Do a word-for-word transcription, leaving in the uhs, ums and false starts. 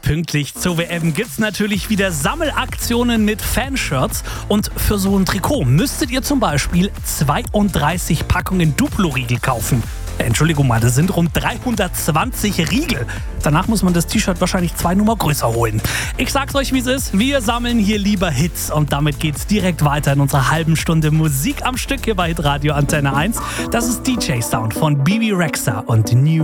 Pünktlich zur W M gibt's natürlich wieder Sammelaktionen mit Fanshirts. Und für so ein Trikot müsstet ihr zum Beispiel zweiunddreißig Packungen Duplo-Riegel kaufen. Entschuldigung mal, das sind rund dreihundertzwanzig Riegel. Danach muss man das T-Shirt wahrscheinlich zwei Nummer größer holen. Ich sag's euch, wie es ist. Wir sammeln hier lieber Hits. Und damit geht's direkt weiter in unserer halben Stunde Musik am Stück hier bei Hitradio Antenne eins. Das ist D J Sound von Bebe Rexha und New